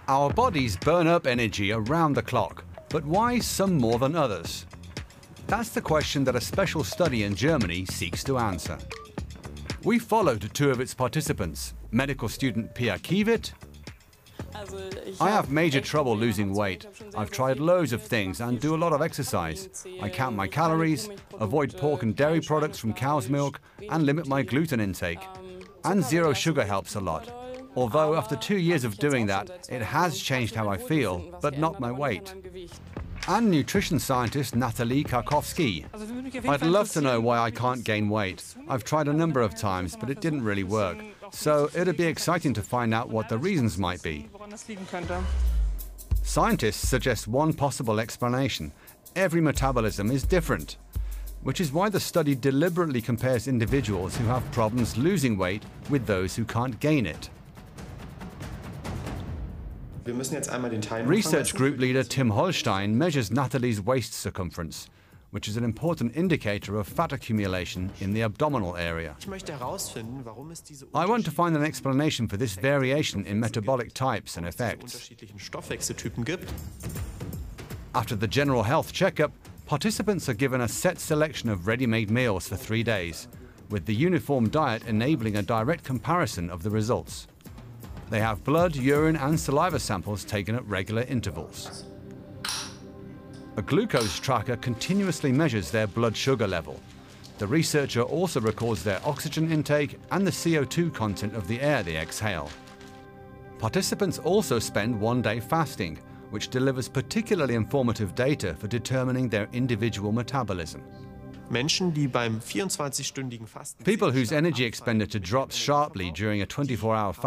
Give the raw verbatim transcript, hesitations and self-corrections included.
Our bodies burn up energy around the clock, but why some more than others? That's the question that a special study in Germany seeks to answer. We followed two of its participants, medical student Pia Kiewit. I have major trouble losing weight. I've tried loads of things and do a lot of exercise. I count my calories, avoid pork and dairy products from cow's milk, and limit my gluten intake. And zero sugar helps a lot. Although after two years of doing that, it has changed how I feel, but not my weight. And nutrition scientist Natalie Karkowski. I'd love to know why I can't gain weight. I've tried a number of times, but it didn't really work. So it'd be exciting to find out what the reasons might be. Scientists suggest one possible explanation. Every metabolism is different, which is why the study deliberately compares individuals who have problems losing weight with those who can't gain it. Research group leader Tim Holstein measures Natalie's waist circumference, which is an important indicator of fat accumulation in the abdominal area. I want to find an explanation for this variation in metabolic types and effects. After the general health checkup, participants are given a set selection of ready-made meals for three days, with the uniform diet enabling a direct comparison of the results. They have blood, urine and saliva samples taken at regular intervals. A glucose tracker continuously measures their blood sugar level. The researcher also records their oxygen intake and the C O two content of the air they exhale. Participants also spend one day fasting, which delivers particularly informative data for determining their individual metabolism. People whose energy expenditure drops sharply during a twenty-four hour fast